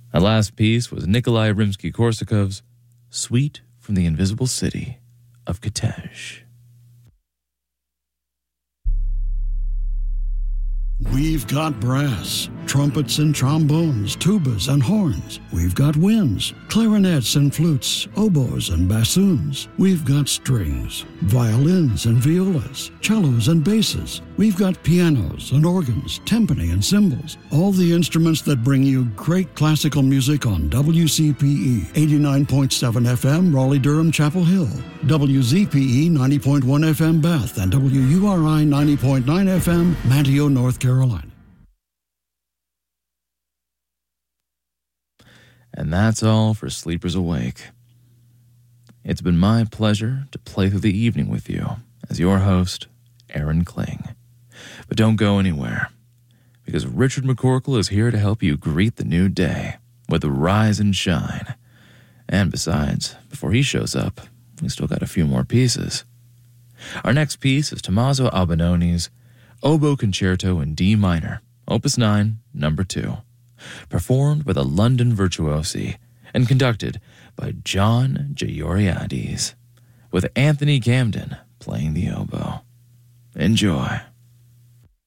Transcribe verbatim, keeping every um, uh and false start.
Our last piece was Nikolai Rimsky-Korsakov's Suite from the Invisible City of Kitezh. We've got brass, trumpets and trombones, tubas and horns. We've got winds, clarinets and flutes, oboes and bassoons. We've got strings, violins and violas, cellos and basses. We've got pianos and organs, timpani and cymbals. All the instruments that bring you great classical music on W C P E eighty-nine point seven F M, Raleigh-Durham, Chapel Hill, W Z P E ninety point one F M, Bath, and W U R I ninety point nine F M, Manteo, North Carolina. And that's all for Sleepers Awake. It's been my pleasure to play through the evening with you as your host, Aaron Kling. But don't go anywhere, because Richard McCorkle is here to help you greet the new day with a rise and shine. And besides, before he shows up, we still got a few more pieces. Our next piece is Tommaso Albanone's Oboe Concerto in D minor, Opus nine, number two, performed by the London Virtuosi and conducted by John Joriades, with Anthony Camden playing the oboe. Enjoy.